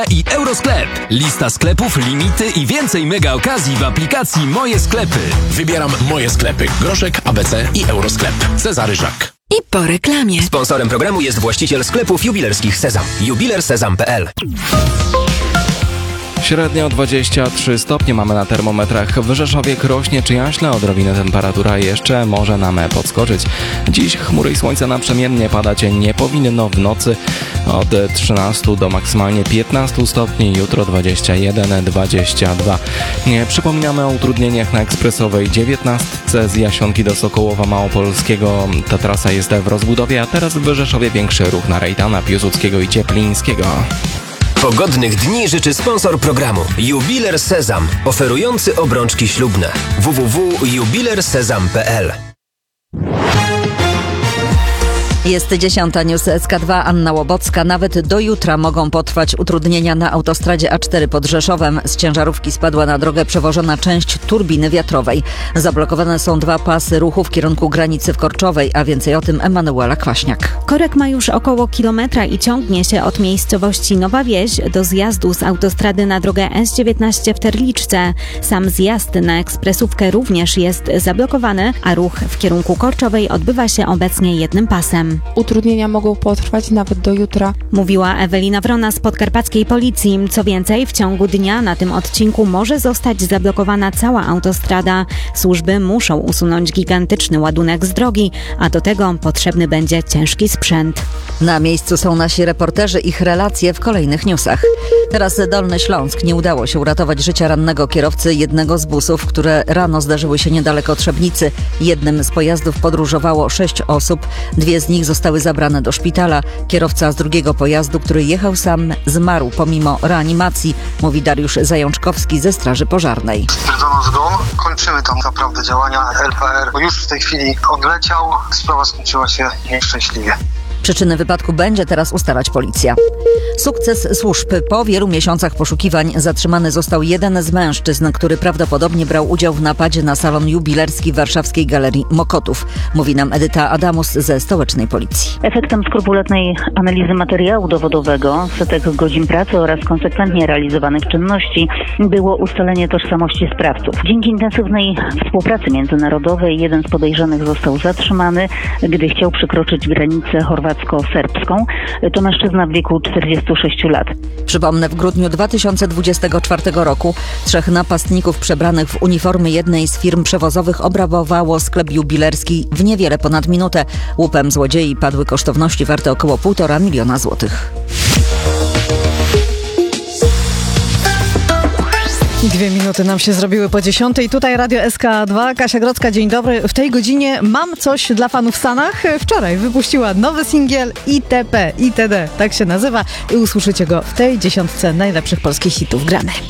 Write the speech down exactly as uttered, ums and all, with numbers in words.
I Eurosklep. Lista sklepów, limity i więcej mega okazji w aplikacji Moje Sklepy. Wybieram Moje Sklepy. Groszek, A B C i Eurosklep. Cezary Żak. I po reklamie. Sponsorem programu jest właściciel sklepów jubilerskich Sezam. jubiler sezam kropka p l. Średnio dwadzieścia trzy stopnie mamy na termometrach. W Rzeszowie, Krośnie czy Jaśle odrobinę temperatura jeszcze może nam podskoczyć. Dziś chmury i słońce naprzemiennie padać nie powinno. W nocy od trzynastu do maksymalnie piętnastu stopni. Jutro dwadzieścia jeden dwadzieścia dwa. Nie przypominamy o utrudnieniach na ekspresowej dziewiętnastce z Jasionki do Sokołowa Małopolskiego. Ta trasa jest w rozbudowie, a teraz w Rzeszowie większy ruch na Rejtana, Piłsudskiego i Cieplińskiego. Pogodnych dni życzy sponsor programu Jubiler Sezam, oferujący obrączki ślubne. w w w kropka jubiler sezam kropka p l. Jest dziesiąta, news S K dwa, Anna Łobocka. Nawet do jutra mogą potrwać utrudnienia na autostradzie A cztery pod Rzeszowem. Z ciężarówki spadła na drogę przewożona część turbiny wiatrowej. Zablokowane są dwa pasy ruchu w kierunku granicy w Korczowej, a więcej o tym Emanuela Kwaśniak. Korek ma już około kilometra i ciągnie się od miejscowości Nowa Wieś do zjazdu z autostrady na drogę S dziewiętnaście w Terliczce. Sam zjazd na ekspresówkę również jest zablokowany, a ruch w kierunku Korczowej odbywa się obecnie jednym pasem. Utrudnienia mogą potrwać nawet do jutra. Mówiła Ewelina Wrona z podkarpackiej policji. Co więcej, w ciągu dnia na tym odcinku może zostać zablokowana cała autostrada. Służby muszą usunąć gigantyczny ładunek z drogi, a do tego potrzebny będzie ciężki sprzęt. Na miejscu są nasi reporterzy, ich relacje w kolejnych newsach. Teraz Dolny Śląsk. Nie udało się uratować życia rannego kierowcy jednego z busów, które rano zdarzyły się niedaleko Trzebnicy. Jednym z pojazdów podróżowało sześć osób. Dwie z nich zostały zabrane do szpitala. Kierowca z drugiego pojazdu, który jechał sam, zmarł pomimo reanimacji, mówi Dariusz Zajączkowski ze Straży Pożarnej. Stwierdzono zgon. Kończymy tam naprawdę działania L P R, bo już w tej chwili odleciał. Sprawa skończyła się nieszczęśliwie. Przyczyny wypadku będzie teraz ustalać policja. Sukces służb. Po wielu miesiącach poszukiwań zatrzymany został jeden z mężczyzn, który prawdopodobnie brał udział w napadzie na salon jubilerski w warszawskiej Galerii Mokotów. Mówi nam Edyta Adamus ze stołecznej policji. Efektem skrupulatnej analizy materiału dowodowego, setek godzin pracy oraz konsekwentnie realizowanych czynności było ustalenie tożsamości sprawców. Dzięki intensywnej współpracy międzynarodowej jeden z podejrzanych został zatrzymany, gdy chciał przekroczyć granicę chorwacko-serbską. To mężczyzna w wieku czterdziestu sześciu lat. Przypomnę, w grudniu dwa tysiące dwudziestego czwartego roku trzech napastników przebranych w uniformy jednej z firm przewozowych obrabowało sklep jubilerski w niewiele ponad minutę. Łupem złodziei padły kosztowności warte około półtora miliona złotych. Dwie minuty nam się zrobiły po dziesiątej. Tutaj Radio S K dwa. Kasia Grodzka, dzień dobry. W tej godzinie mam coś dla fanów w Stanach. Wczoraj wypuściła nowy singiel I T P, I T D, tak się nazywa. I usłyszycie go w tej dziesiątce najlepszych polskich hitów grane.